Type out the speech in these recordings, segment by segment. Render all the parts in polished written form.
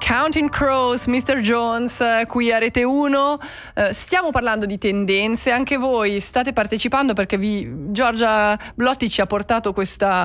Counting Crows, Mr. Jones, qui a Rete 1. Stiamo parlando di tendenze, anche voi state partecipando perché Giorgia Blotti ci ha portato questa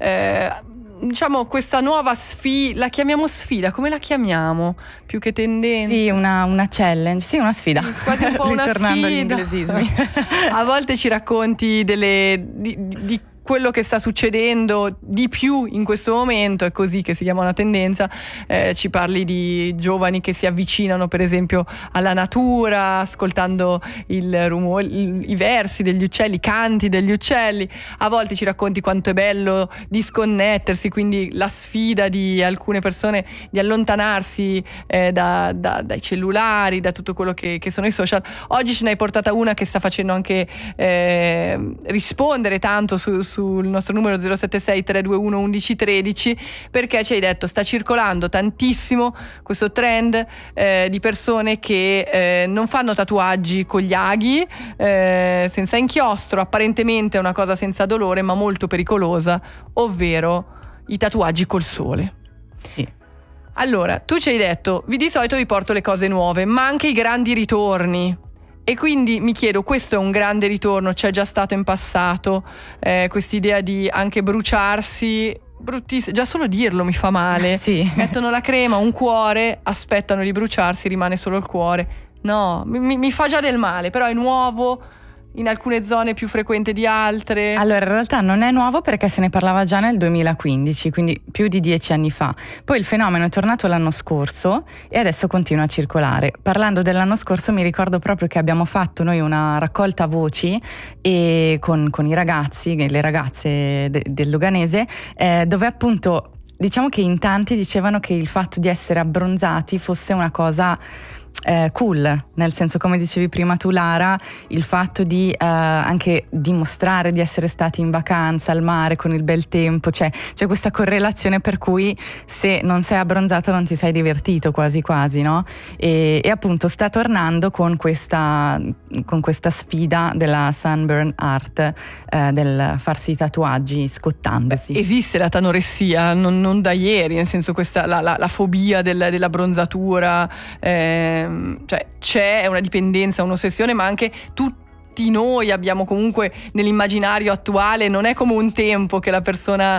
questa nuova sfida. La chiamiamo sfida? Come la chiamiamo? Più che tendenza? Sì, una challenge, sì, una sfida. Sì, quasi un po' una ritornando sfida. Agli inglesismi. A volte ci racconti di quello che sta succedendo di più in questo momento, è così che si chiama una tendenza. Ci parli di giovani che si avvicinano per esempio alla natura, ascoltando il rumore, i versi degli uccelli, i canti degli uccelli. A volte ci racconti quanto è bello disconnettersi, quindi la sfida di alcune persone di allontanarsi dai cellulari, da tutto quello che sono i social. Oggi ce ne hai portata una che sta facendo anche rispondere tanto sul nostro numero 076 321 1113, perché ci hai detto sta circolando tantissimo questo trend di persone che non fanno tatuaggi con gli aghi, senza inchiostro, apparentemente è una cosa senza dolore ma molto pericolosa, ovvero i tatuaggi col sole. Sì. Allora, tu ci hai detto, di solito vi porto le cose nuove, ma anche i grandi ritorni. E quindi mi chiedo, questo è un grande ritorno, c'è già stato in passato, quest'idea di anche bruciarsi, bruttissimo, già solo dirlo mi fa male. Sì. Mettono la crema, un cuore, aspettano di bruciarsi, rimane solo il cuore. No, mi fa già del male, però è nuovo, in alcune zone più frequente di altre. Allora, in realtà non è nuovo perché se ne parlava già nel 2015, quindi più di 10 anni fa. Poi il fenomeno è tornato l'anno scorso e adesso continua a circolare. Parlando dell'anno scorso, mi ricordo proprio che abbiamo fatto noi una raccolta voci e con i ragazzi e le ragazze del Luganese, dove appunto diciamo che in tanti dicevano che il fatto di essere abbronzati fosse una cosa cool, nel senso, come dicevi prima tu Lara, il fatto di anche dimostrare di essere stati in vacanza al mare con il bel tempo, c'è questa correlazione per cui se non sei abbronzato non ti sei divertito quasi quasi, no? E appunto sta tornando con questa sfida della sunburn art, del farsi i tatuaggi scottandosi. Esiste la tanoressia, non da ieri, nel senso questa la fobia dell'abbronzatura, cioè c'è una dipendenza, un'ossessione, ma anche tutti noi abbiamo comunque nell'immaginario attuale, non è come un tempo che la persona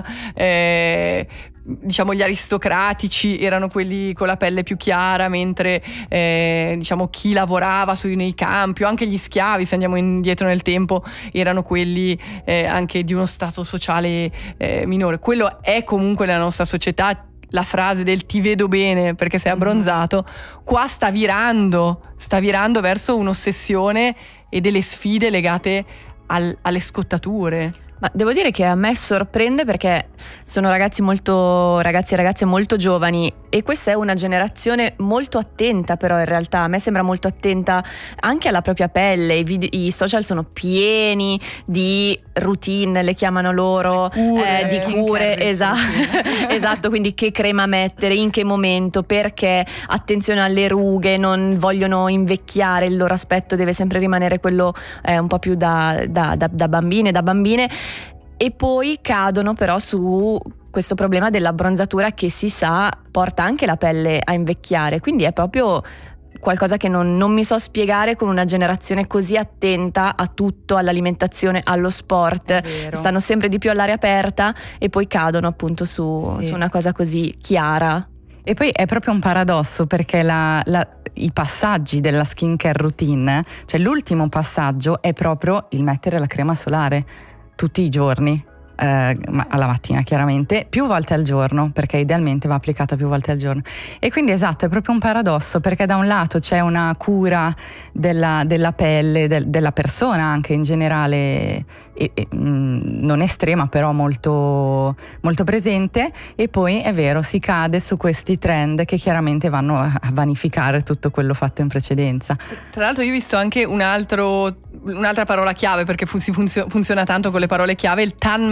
diciamo gli aristocratici erano quelli con la pelle più chiara, mentre diciamo chi lavorava nei campi, o anche gli schiavi, se andiamo indietro nel tempo, erano quelli anche di uno stato sociale minore. Quello è comunque nella nostra società. La frase del ti vedo bene perché sei abbronzato, qua sta virando verso un'ossessione e delle sfide legate alle scottature. Ma devo dire che a me sorprende perché sono ragazzi e ragazze molto giovani e questa è una generazione molto attenta, però in realtà a me sembra molto attenta anche alla propria pelle. I social sono pieni di routine, le chiamano loro, di cure, esatto, quindi che crema mettere, in che momento, perché attenzione alle rughe, non vogliono invecchiare, il loro aspetto deve sempre rimanere quello un po' più da bambine. E poi cadono però su questo problema dell'abbronzatura che si sa porta anche la pelle a invecchiare, quindi è proprio qualcosa che non mi so spiegare con una generazione così attenta a tutto, all'alimentazione, allo sport. Stanno sempre di più all'aria aperta e poi cadono appunto su una cosa così chiara. E poi è proprio un paradosso perché i passaggi della skincare routine, cioè l'ultimo passaggio è proprio il mettere la crema solare tutti i giorni, alla mattina chiaramente, più volte al giorno, perché idealmente va applicata più volte al giorno. E quindi esatto, è proprio un paradosso perché da un lato c'è una cura della pelle, della persona anche in generale, non estrema però molto, molto presente, e poi è vero, si cade su questi trend che chiaramente vanno a vanificare tutto quello fatto in precedenza. Tra l'altro io ho visto anche un'altra parola chiave, perché funziona tanto con le parole chiave, il tan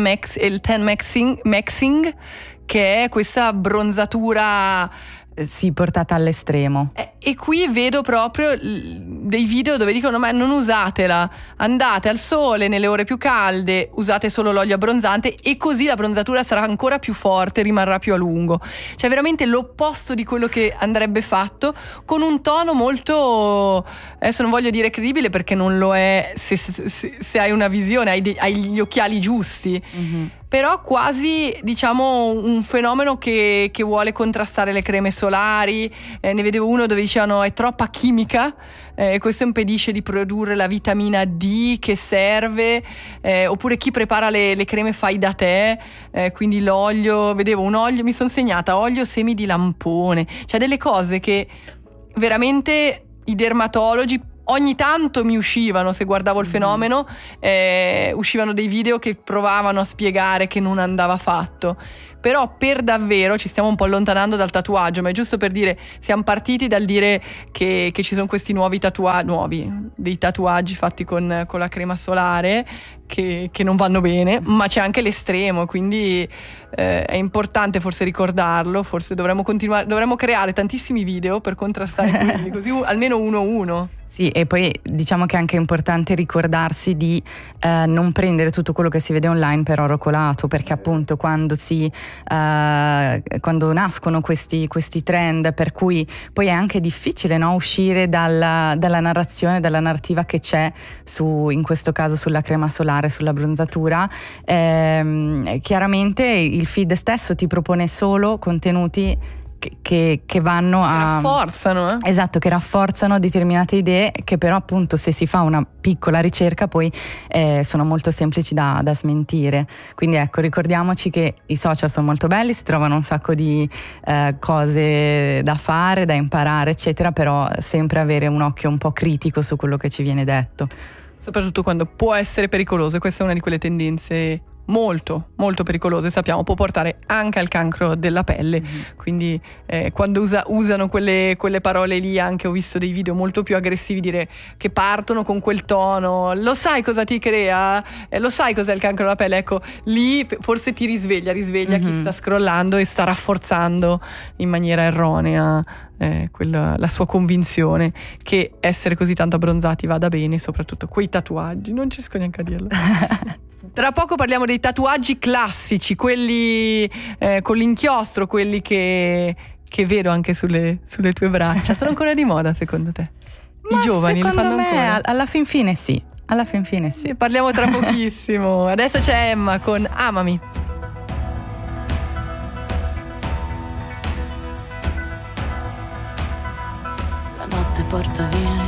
maxing, che è questa bronzatura portata all'estremo. E qui vedo proprio dei video dove dicono ma non usatela, andate al sole nelle ore più calde, usate solo l'olio abbronzante e così la bronzatura sarà ancora più forte, rimarrà più a lungo. Cioè veramente l'opposto di quello che andrebbe fatto, con un tono molto, adesso non voglio dire credibile perché non lo è se hai una visione, hai gli occhiali giusti, però quasi diciamo un fenomeno che vuole contrastare le creme solari. Ne vedevo uno dove dicevano è troppa chimica, questo impedisce di produrre la vitamina D che serve, oppure chi prepara le creme fai da te, quindi l'olio, vedevo un olio, mi sono segnata olio semi di lampone, cioè delle cose che veramente i dermatologi ogni tanto mi uscivano, se guardavo il fenomeno, uscivano dei video che provavano a spiegare che non andava fatto. Però per davvero ci stiamo un po' allontanando dal tatuaggio, ma è giusto per dire, siamo partiti dal dire che ci sono questi nuovi dei tatuaggi fatti con la crema solare che non vanno bene, ma c'è anche l'estremo, quindi è importante forse ricordarlo, forse dovremmo creare tantissimi video per contrastare quelli, così almeno uno. Sì, e poi diciamo che è anche importante ricordarsi di non prendere tutto quello che si vede online per oro colato, perché appunto quando nascono questi trend, per cui poi è anche difficile, no, uscire dalla narrazione, dalla narrativa che c'è in questo caso sulla crema solare, sulla bronzatura. Chiaramente il feed stesso ti propone solo contenuti che vanno a rafforzano esatto, che rafforzano determinate idee, che però appunto se si fa una piccola ricerca poi sono molto semplici da smentire. Quindi ecco, ricordiamoci che i social sono molto belli, si trovano un sacco di cose da fare, da imparare eccetera, però sempre avere un occhio un po' critico su quello che ci viene detto, soprattutto quando può essere pericoloso. Questa è una di quelle tendenze molto molto pericolose, sappiamo, può portare anche al cancro della pelle. Quindi quando usano quelle parole lì, anche ho visto dei video molto più aggressivi dire che partono con quel tono, lo sai cosa ti crea, lo sai cos'è il cancro della pelle, ecco lì forse ti risveglia chi sta scrollando e sta rafforzando in maniera erronea la sua convinzione che essere così tanto abbronzati vada bene, soprattutto quei tatuaggi, non ci riesco neanche a dirlo. Tra poco parliamo dei tatuaggi classici, quelli con l'inchiostro, quelli che vedo anche sulle tue braccia. Sono ancora di moda secondo te? I giovani li fanno ancora? Secondo me alla fin fine sì. Parliamo tra pochissimo. Adesso c'è Emma con Amami. La notte porta via